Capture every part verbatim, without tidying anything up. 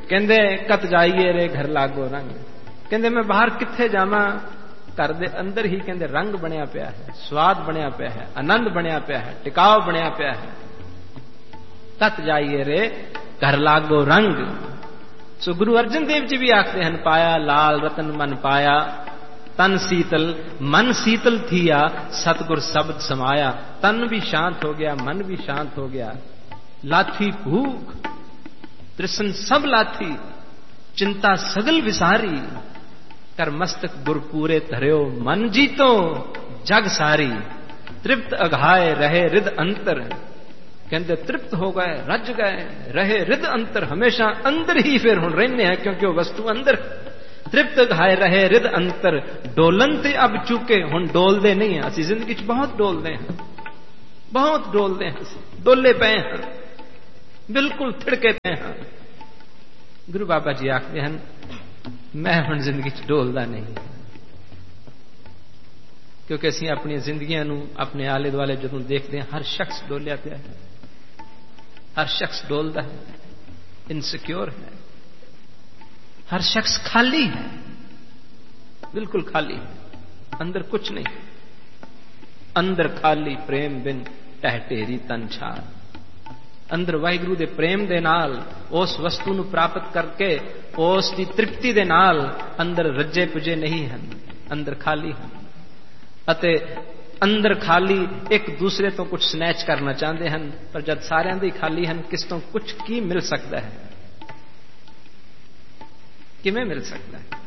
कहंदे कत जाइए रे घर लागो रंग, कहंदे मैं बाहर किथे जावां, घर दे अंदर ही कहंदे रंग बनया पिया है, स्वाद बनया पिया है, आनंद बनया पिया है, टिकाव बनया पिया है। कत जाइए रे घर लागो रंग। सो गुरु अर्जन देव जी भी आखते हैं, पाया लाल रतन मन पाया, तन शीतल मन शीतल थिया, सतगुर शब्द समाया। तन भी शांत हो गया, मन भी शांत हो गया। लाथी भूख तृष्ण सब लाथी, चिंता सगल विसारी, कर मस्तक गुर पूरे धर्यो, मन जीतो जग सारी। तृप्त अघाए रहे रिद अंतर, कहते तृप्त हो गए, रज गए, रहे रिद अंतर, हमेशा अंदर ही फिर हुण रहने हैं, क्योंकि वो वस्तु अंदर। तृप्त घाए रहे रिद अंतर, डोलन ते अब चुके, हुण डोलदे नहीं है। असी जिंदगी च बहुत डोलदे हैं, बहुत डोलदे हैं, डोले पे हैं, बिल्कुल थिड़के पे हैं। गुरु बाबा जी आखते हैं, मैं हुण जिंदगी च डोलदा नहीं, क्योंकि असी अपनी जिंदगियां नूं अपने आले दुआले जदों देखते हैं, हर शख्स डोलिया पिया है, हर शख्स डोलदा है, इनसिक्योर है, हर शख्स खाली है, बिल्कुल खाली है, अंदर कुछ नहीं। अंदर खाली प्रेम बिन टह ढेरी तन छार। अंदर वाहिगुरु दे प्रेम दे नाल उस वस्तु नूं प्राप्त करके उस दी तृप्ति दे नाल अंदर रज्जे पुजे नहीं हैं, अंदर खाली हैं। अते अंदर खाली एक दूसरे तो कुछ स्नैच करना चाहते हैं, पर जब सारिਆਂ ਦੇ खाली हैं, किस तो कुछ की मिल सकता है, किवें मिल सकता है।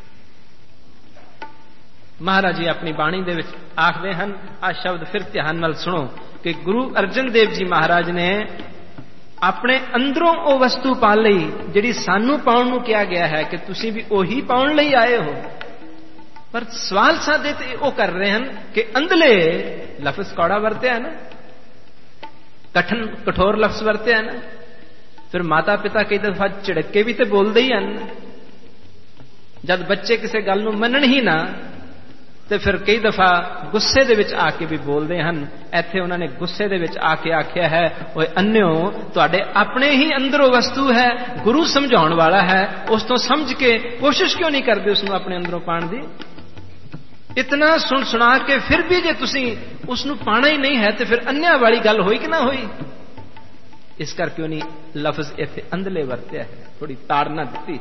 महाराज जी अपनी बाणी दे विच आखदे हैं, आ शब्द फिर ध्यान नाल सुनो, कि गुरु अर्जन देव जी महाराज ने अपने अंदरों ओ वस्तु पा लई जिहड़ी सानू पाउण नूं किहा गया है, कि तुसीं भी ओही पाउण लई आए हो। पर सवाल सादे ते ओ कर रहे हैं कि अंदले लफ्ज कौड़ा वरते है ना, कठन कठोर लफ्ज वरते है ना, फिर माता पिता कई दफा झिड़क के भी तो बोलते ही हैं। जब बच्चे किसी गल नूं मनण ही ना, तो फिर कई दफा गुस्से दे विच आके भी बोलते हैं। इत्थे उन्होंने गुस्से दे विच आके आख्या है, ओए अन्यो तुहाडे अपने ही अंदरों वस्तु है, गुरु समझाउण वाला है, उस तो समझ के कोशिश क्यों नहीं करते उसनूं अपने अंदरों पाण दी। इतना सुन सुना के फिर भी जे तुसीं उसनूं पाना ही नहीं है, तो फिर अन्या वाली गल होई कि ना होई। इस करके उन्हीं लफ्ज इत्थे अंदले वरत्या है, थोड़ी ताड़ना दित्ती।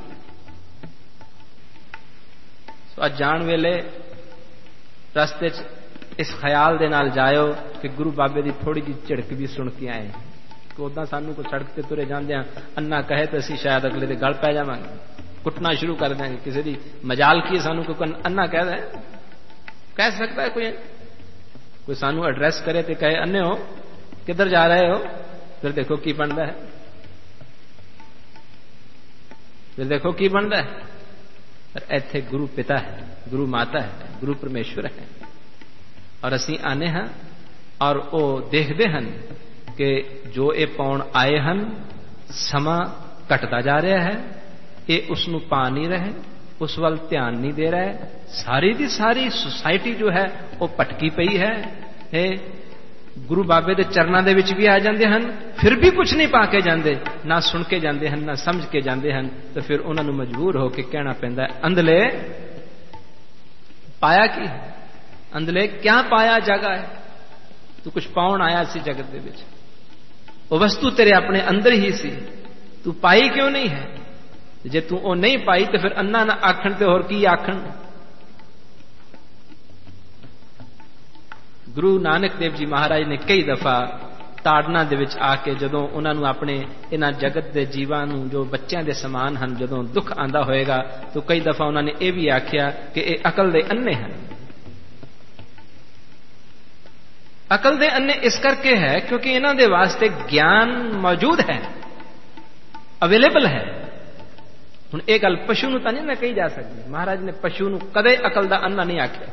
अज जाण वेले रस्ते च इस ख्याल दे नाल जायो कि गुरु बाबे की थोड़ी जी झिड़क भी सुन के आए, कि उदां सानू कोई सड़क ते तुरे जांदे अन्ना कहे तो असीं शायद अगले दे गल पै जावांगे, कुटना शुरू कर देंगे। किसी की मजाल की सानू कोई अन्ना कह दे, कह सकता है कोई कोई सानू एड्रैस करे तो कहे अन्ने हो किधर जा रहे हो, फिर देखो की बनता है, फिर देखो की बनता है। पर इत्थे गुरु पिता है, गुरु माता है, गुरु परमेश्वर है, और असीं आने हैं और वो देखते हैं कि जो ये पाउण आए हैं समा घटता जा रहा है, ये उसनूं पा नहीं रहे, उस वल ध्यान नहीं दे रहे। सारी दी सारी सोसाइटी जो है वो भटकी पई है। ये गुरु बाबे दे चरनां दे विच भी आ जाते हैं, फिर भी कुछ नहीं पा के जाते, ना सुन के जाते हैं, ना समझ के जाते हैं। तो फिर उन्होंने मजबूर होकर कहना पैंदा है, अंदले पाया की अंदले क्या पाया जगह है, तू कुछ पाउण आया सी जगत दे विच, वो वस्तु तेरे अपने अंदर ही सी, तू पाई क्यों नहीं है। जे तू वो नहीं पाई तो फिर अन्ना ना आखण ते होर की आखण। गुरु नानक देव जी महाराज ने कई दफा ताड़ना दे विच आके जदों उन्होंने अपने इन्हां जगत के जीवां नूं जो बच्चों के समान हैं, जदों दुख आंदा होएगा तो कई दफा उन्होंने यह भी आख्या कि ये अकल दे अन्ने हैं। अकल दे अन्ने इस करके है क्योंकि इन्हां दे वास्ते ज्ञान मौजूद है, अवेलेबल है। हुण ये गल पशु नूं तां नहीं ना कही जा सकती। महाराज ने पशु नूं कदे अकल दा अन्ना नहीं आख्या।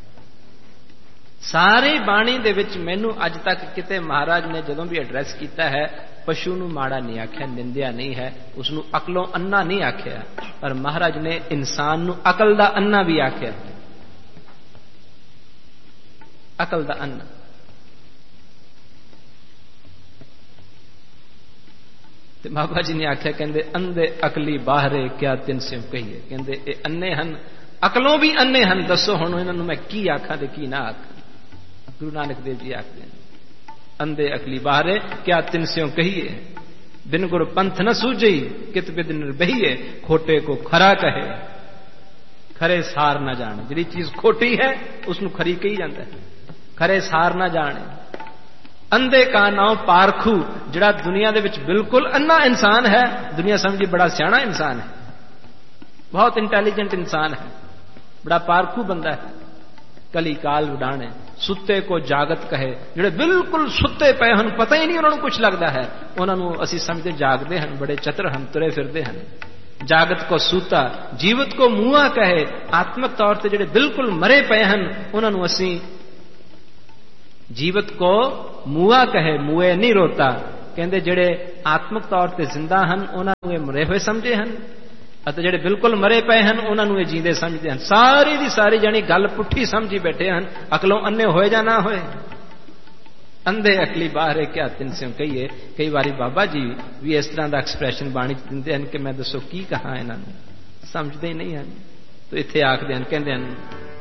सारी बाणी दे विच मैनू अज तक किते महाराज ने जदों भी एड्रैस किया है पशु नूं माड़ा नहीं आख्या, निंदिया नहीं है, उसनूं अकलों अन्ना नहीं आख्या। पर महाराज ने इंसान नूं अकल दा अन्ना भी आख्या, अकल दा अन्ना। ਤੇ ਬਾਬਾ ਜੀ ਨੇ ਆਖਿਆ, ਕਹਿੰਦੇ ਅੰਧੇ ਅਕਲੀ ਬਾਹਰੇ ਕਿਆ ਤਿੰਨ ਸਿਉ ਕਹੀਏ। ਕਹਿੰਦੇ ਇਹ ਅੰਨੇ ਹਨ, ਅਕਲੋਂ ਵੀ ਅੰਨੇ ਹਨ, ਦੱਸੋ ਹੁਣ ਇਹਨਾਂ ਨੂੰ ਮੈਂ ਕੀ ਆਖਾਂ ਤੇ ਕੀ ਨਾ ਆਖਾਂ। ਗੁਰੂ ਨਾਨਕ ਦੇਵ ਜੀ ਆਖਦੇ ਨੇ, ਅੰਧੇ ਅਕਲੀ ਬਾਹਰੇ ਕਿਆ ਤਿੰਨ ਸਿਉ ਕਹੀਏ, ਬਿਨ ਗੁਰ ਪੰਥ ਨ ਸੂਝਈ ਕਿਤ ਬਿਦ ਨਿਰਬਹੀਏ, ਖੋਟੇ ਕੋ ਖਰਾ ਕਹੇ ਖਰੇ ਸਾਰ ਨਾ ਜਾਣੇ। ਜਿਹੜੀ ਚੀਜ਼ ਖੋਟੀ ਹੈ ਉਸਨੂੰ ਖਰੀ ਕਹੀ ਜਾਂਦਾ ਹੈ, ਖਰੇ ਸਾਰ ਨਾ ਜਾਣੇ। ਅੰਧੇ ਕਾ ਨਾਮ ਪਾਰਖੂ, ਜਿਹੜਾ ਦੁਨੀਆ ਦੇ ਵਿੱਚ ਬਿਲਕੁਲ ਅੰਨਾ ਇਨਸਾਨ ਹੈ, ਦੁਨੀਆ ਸਮਝੀ ਬੜਾ ਸਿਆਣਾ ਇਨਸਾਨ ਹੈ, ਬਹੁਤ ਇੰਟੈਲੀਜੈਂਟ ਇਨਸਾਨ ਹੈ, ਬੜਾ ਪਾਰਖੂ ਬੰਦਾ ਹੈ। ਕਲੀ ਕਾਲ ਉਡਾਣੇ ਸੁੱਤੇ ਕੋ ਜਾਗਤ ਕਹੇ, ਜਿਹੜੇ ਬਿਲਕੁਲ ਸੁੱਤੇ ਪਏ ਹਨ, ਪਤਾ ਹੀ ਨਹੀਂ ਉਹਨਾਂ ਨੂੰ ਕੁਝ ਲੱਗਦਾ ਹੈ, ਉਹਨਾਂ ਨੂੰ ਅਸੀਂ ਸਮਝਦੇ ਜਾਗਦੇ ਹਨ, ਬੜੇ ਚਤਰ ਹਨ, ਤੁਰੇ ਫਿਰਦੇ ਹਨ। ਜਾਗਤ ਕੋ ਸੂਤਾ ਜੀਵਤ ਕੋ ਮੂਆ ਕਹੇ, ਆਤਮਕ ਤੌਰ ਤੇ ਜਿਹੜੇ ਬਿਲਕੁਲ ਮਰੇ ਪਏ ਹਨ ਉਹਨਾਂ ਨੂੰ ਅਸੀਂ ਜੀਵਤ ਕੋ ਮੂਆ ਕਹੇ, ਮੂਏ ਨਹੀਂ ਰੋਤਾ। ਕਹਿੰਦੇ ਜਿਹੜੇ ਆਤਮਕ ਤੌਰ ਤੇ ਜ਼ਿੰਦਾ ਹਨ ਉਹਨਾਂ ਨੂੰ ਇਹ ਮਰੇ ਹੋਏ ਸਮਝੇ ਹਨ, ਅਤੇ ਜਿਹੜੇ ਬਿਲਕੁਲ ਮਰੇ ਪਏ ਹਨ ਉਹਨਾਂ ਨੂੰ ਇਹ ਜੀਂਦੇ ਸਮਝਦੇ ਹਨ। ਸਾਰੀ ਦੀ ਸਾਰੀ ਜਾਣੀ ਗੱਲ ਪੁੱਠੀ ਸਮਝੀ ਬੈਠੇ ਹਨ, ਅਕਲੋਂ ਅੰਨੇ ਹੋਏ ਜਾਂ ਨਾ ਹੋਏ। ਅੰਧੇ ਅਕਲੀ ਬਾਹਰੇ ਕਿਆ ਤਿੰਨ ਸਿਉ ਕਹੀਏ। ਕਈ ਵਾਰੀ ਬਾਬਾ ਜੀ ਵੀ ਇਸ ਤਰ੍ਹਾਂ ਦਾ ਐਕਸਪ੍ਰੈਸ਼ਨ ਬਾਣੀ ਚ ਦਿੰਦੇ ਹਨ ਕਿ ਮੈਂ ਦੱਸੋ ਕੀ ਕਹਾਂ, ਇਹਨਾਂ ਨੂੰ ਸਮਝਦੇ ਹੀ ਨਹੀਂ ਹਨ। ਤੇ ਇੱਥੇ ਆਖਦੇ ਹਨ, ਕਹਿੰਦੇ ਹਨ